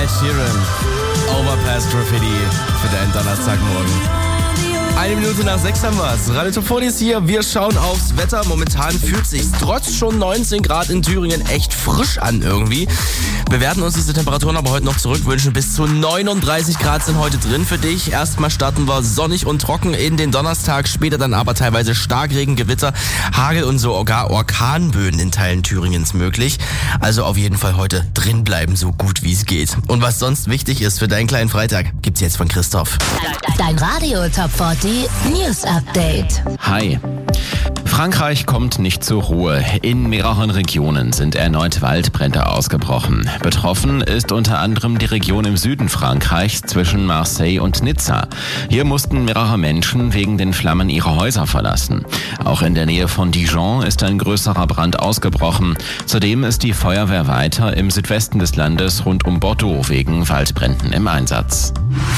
Ed Sheeran. Overpass Graffiti für deinen Donnerstagmorgen. 1 Minute nach 6 haben wir's. Radio Top 40 ist hier. Wir schauen aufs Wetter. Momentan fühlt sich's trotz schon 19 Grad in Thüringen echt frisch an irgendwie. Wir werden uns diese Temperaturen aber heute noch zurückwünschen. Bis zu 39 Grad sind heute drin für dich. Erstmal starten wir sonnig und trocken in den Donnerstag. Später dann aber teilweise Starkregen, Gewitter, Hagel und sogar Orkanböen in Teilen Thüringens möglich. Also auf jeden Fall heute drin bleiben, so gut wie es geht. Und was sonst wichtig ist für deinen kleinen Freitag, gibt's jetzt von Christoph. Dein Radio Top 40 News Update. Hi. Frankreich kommt nicht zur Ruhe. In mehreren Regionen sind erneut Waldbrände ausgebrochen. Betroffen ist unter anderem die Region im Süden Frankreichs zwischen Marseille und Nizza. Hier mussten mehrere Menschen wegen den Flammen ihre Häuser verlassen. Auch in der Nähe von Dijon ist ein größerer Brand ausgebrochen. Zudem ist die Feuerwehr weiter im Südwesten des Landes rund um Bordeaux wegen Waldbränden im Einsatz.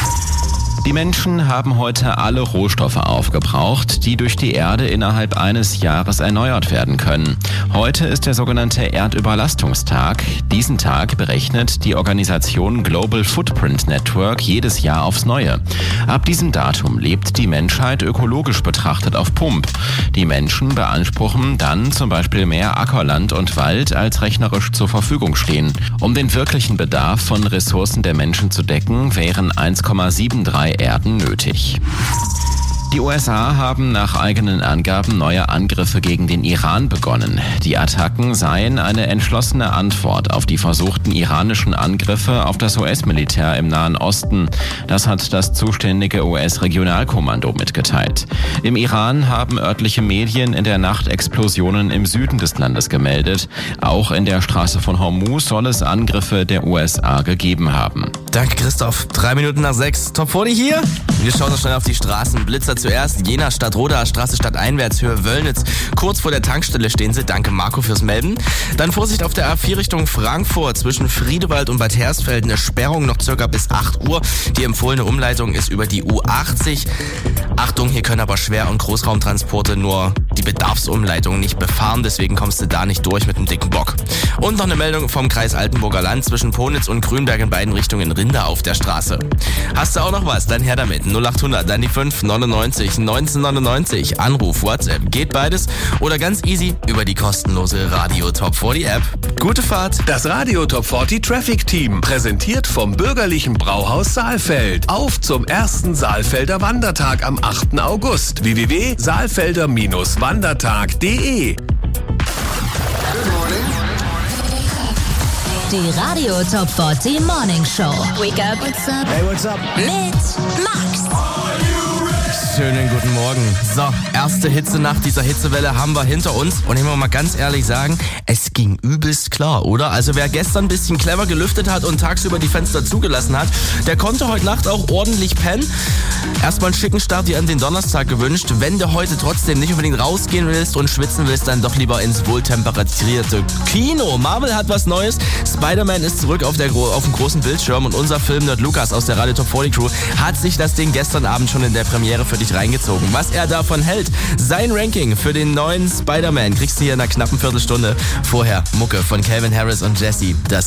Die Menschen haben heute alle Rohstoffe aufgebraucht, die durch die Erde innerhalb eines Jahres erneuert werden können. Heute ist der sogenannte Erdüberlastungstag. Diesen Tag berechnet die Organisation Global Footprint Network jedes Jahr aufs Neue. Ab diesem Datum lebt die Menschheit ökologisch betrachtet auf Pump. Die Menschen beanspruchen dann zum Beispiel mehr Ackerland und Wald, als rechnerisch zur Verfügung stehen. Um den wirklichen Bedarf von Ressourcen der Menschen zu decken, wären 1,73 Erden nötig. Die USA haben nach eigenen Angaben neue Angriffe gegen den Iran begonnen. Die Attacken seien eine entschlossene Antwort auf die versuchten iranischen Angriffe auf das US-Militär im Nahen Osten. Das hat das zuständige US-Regionalkommando mitgeteilt. Im Iran haben örtliche Medien in der Nacht Explosionen im Süden des Landes gemeldet. Auch in der Straße von Hormuz soll es Angriffe der USA gegeben haben. Danke Christoph. 3 Minuten nach 6. Top 40 hier. Wir schauen noch schnell auf die Straßen. Blitzer zuerst. Jena, Stadtroda, Straße stadteinwärts, Höhe Wöllnitz. Kurz vor der Tankstelle stehen sie. Danke Marco fürs Melden. Dann Vorsicht auf der A4 Richtung Frankfurt. Zwischen Friedewald und Bad Hersfeld eine Sperrung noch circa bis 8 Uhr. Die empfohlene Umleitung ist über die U80. Achtung, hier können aber Schwer- und Großraumtransporte nur die Bedarfsumleitung nicht befahren. Deswegen kommst du da nicht durch mit dem dicken Bock. Und noch eine Meldung vom Kreis Altenburger Land. Zwischen Ponitz und Grünberg in beiden Richtungen Rinder auf der Straße. Hast du auch noch was? Dann her damit. 0800, dann die 5 99 1999. Anruf, WhatsApp. Geht beides oder ganz easy über die kostenlose Radio Top 40 App. Gute Fahrt. Das Radio Top 40 Traffic Team, präsentiert vom bürgerlichen Brauhaus Saalfeld. Auf zum ersten Saalfelder Wandertag am 8. August. www.saalfelder-wandertag.de. Die Radio Top 40 Morning Show. Wake up. What's up? Hey, what's up? Mit Max. Schönen guten Morgen. So, erste Hitzenacht dieser Hitzewelle haben wir hinter uns. Und ich muss mal ganz ehrlich sagen, es ging übelst klar, oder? Also wer gestern ein bisschen clever gelüftet hat und tagsüber die Fenster zugelassen hat, der konnte heute Nacht auch ordentlich pennen. Erstmal einen schicken Start dir an den Donnerstag gewünscht. Wenn du heute trotzdem nicht unbedingt rausgehen willst und schwitzen willst, dann doch lieber ins wohltemperierte Kino. Marvel hat was Neues. Spider-Man ist zurück auf dem großen Bildschirm und unser Filmnerd Lukas aus der Radio Top 40 Crew hat sich das Ding gestern Abend schon in der Premiere für dich reingezogen. Was er davon hält, sein Ranking für den neuen Spider-Man kriegst du hier in einer knappen Viertelstunde. Vorher Mucke von Calvin Harris und Jesse. Das